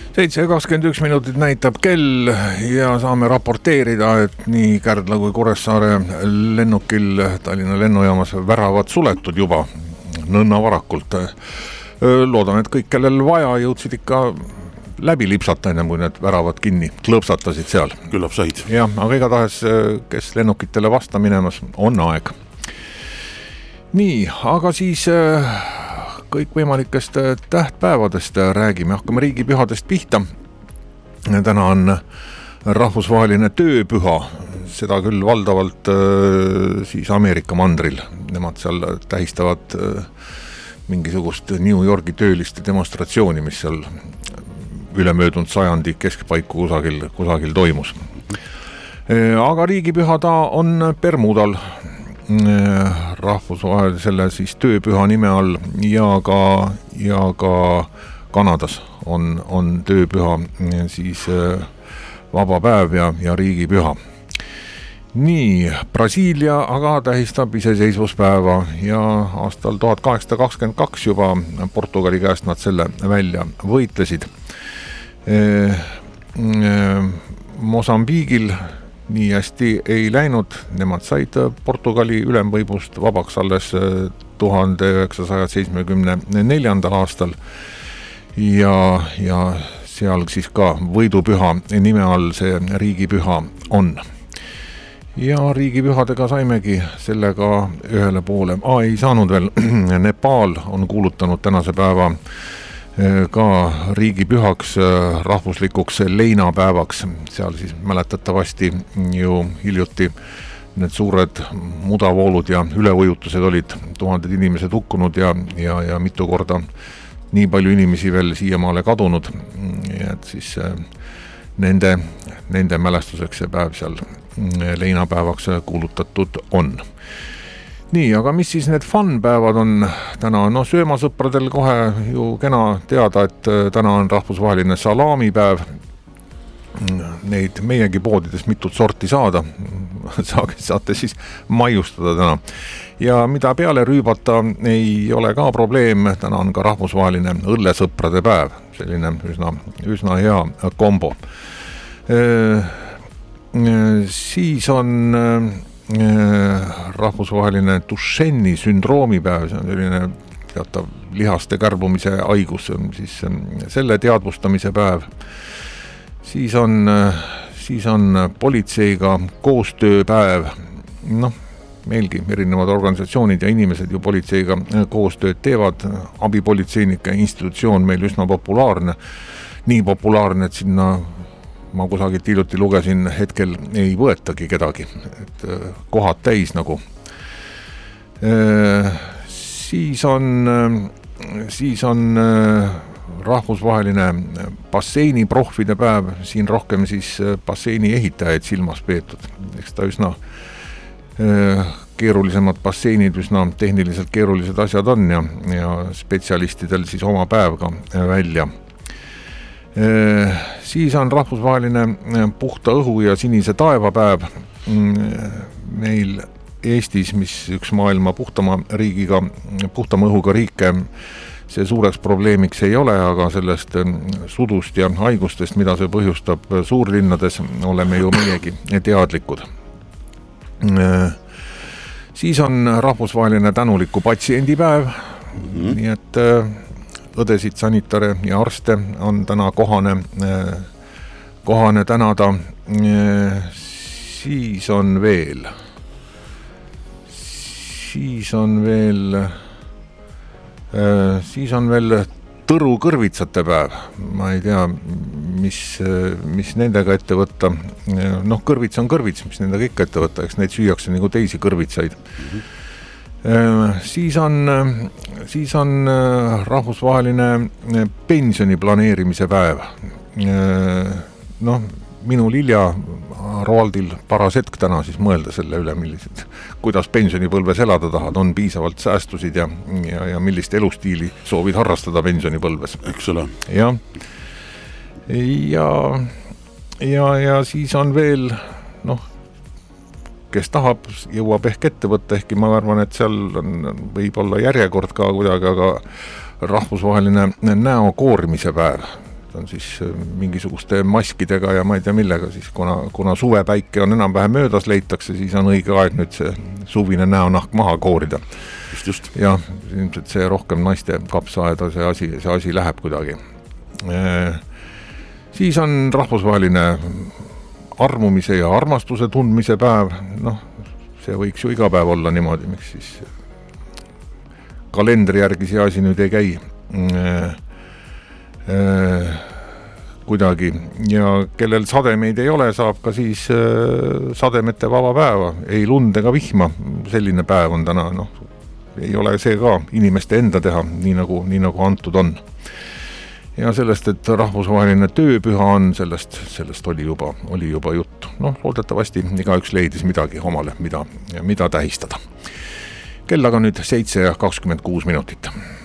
7:21 minutit näitab kell ja saame raporteerida, et nii Kärdla kui Kuressaare lennukil Tallinna lennujaamas väravad suletud juba nõnna varakult. Loodan, et kõik, kellel vaja, jõudsid ikka läbi lipsata ennem, kui need väravad kinni klõpsatasid seal. Küllap said. Jah, aga igatahes, kes lennukitele vasta minemas, on aeg. Nii, aga siis kõikvõimalikest tähtpäevadest räägime. Hakkame riigipühadest pihta. Täna on rahvusvaheline tööpüha. Seda küll valdavalt siis Ameerika mandril. Nemad seal tähistavad mingisugust New Yorgi tööliste demonstratsiooni, mis seal ülemöödunud sajandi keskpaiku kusagil toimus. Aga riigipüha ta on Bermudal rahvusvahelisele siis tööpüha nime all ja ka Kanadas on tööpüha siis vaba päev ja riigipüha. Nii, Brasiilia aga tähistab iseseisvuspäeva ja aastal 1822 juba Portugali käest nad selle välja võitlesid. Mosambiigil nii hästi ei läinud, nemad said Portugali ülemvõimust vabaks alles 1974. aastal ja seal siis ka võidupüha nime all see riigipüha on. Ja riigipühadega saimegi sellega ühele poole. Ei saanud veel, Nepal on kuulutanud tänase päeva ka riigipühaks, rahvuslikuks leinapäevaks. Seal siis mäletatavasti ju hiljuti need suured mudavoolud ja üleujutused olid, tuhanded inimesed hukkunud ja mitu korda nii palju inimesi veel siiamaale kadunud. Ja et siis nende mälestuseks see päev seal leinapäevaks kuulutatud on. Nii, aga mis siis need fun-päevad on täna? No söömasõpradel kohe ju kena teada, et täna on rahvusvaheline salamipäev. Neid meiegi poodides mitut sorti saada. Saate siis maiustada täna. Ja mida peale rüübata ei ole ka probleem, täna on ka rahvusvaheline õllesõprade päev. Selline üsna hea kombo. Siis on rahvusvaheline Duchenne sündroomipäev, see on selline teatav lihaste kärbumise haigus, siis selle teadvustamise päev. Siis on politseiga koostööpäev. Noh, meilgi erinevad organisatsioonid ja inimesed ju politseiga koostööd teevad. Abipolitseinike institutsioon meil üsna populaarne. Nii populaarne, et sinna ma kusagilt hiljuti lugesin, hetkel ei võetagi kedagi, et kohad täis nagu. Siis on rahvusvaheline basseiniprohvide päev, siin rohkem siis basseini ehitajaid silmas peetud. Eks ta üsna keerulisemad basseinid, üsna tehniliselt keerulised asjad on ja spetsialistidel siis oma päev ka välja. Siis on rahvusvaheline puhta õhu ja sinise taeva päev meil Eestis, mis üks maailma puhtama õhuga riike, see suureks probleemiks ei ole, aga sellest sudust ja haigustest, mida see põhjustab suurlinnades, oleme ju meiegi teadlikud. Siis on rahvusvaheline tänuliku patsiendipäev, nii et õdesid, sanitare ja arste on täna kohane tänada. Siis on veel Tõru kõrvitsate päev. Ma ei tea, mis nendega ette võtta. Noh, kõrvits on kõrvits, mis nendega ikka ette võtta, eks neid süüakse nagu teisi kõrvitsaid. Siis on rahvusvaheline pensioni planeerimise päev. Noh, minul Ilja Roaldil paras hetk täna siis mõelda selle üle, kuidas pensionipõlves elada tahad, on piisavalt säästusid ja millist elustiili soovid harrastada pensionipõlves. Eks ole. Ja siis on veel, noh, kes tahab, jõuab ehk ette võtta, ehkki ma arvan, et seal võib olla järjekord ka kuidagi, aga rahvusvaheline näokoorimise päev. ta on siis mingisuguste maskidega ja ma ei tea millega siis, kuna suvepäike on enam-vähem möödas leitakse, siis on õige aeg nüüd see suvine näonahk maha koorida. Just. Ja ilmselt see rohkem naiste kapsaaeda see asi läheb kuidagi. Siis on rahvusvaheline armumise ja armastuse tundmise päev, see võiks ju iga päev olla niimoodi, miks siis kalendri järgi see asi nüüd ei käi kuidagi ja kellel sademeid ei ole, saab ka siis sademete vaba päeva, ei lund ega vihma, selline päev on täna, ei ole see ka inimeste enda teha, nii nagu antud on. Ja sellest, et rahvusvaheline tööpüha on, sellest oli juba juttu. Loodetavasti igaüks leidis midagi omale, mida tähistada. Kell aga nüüd 7:26.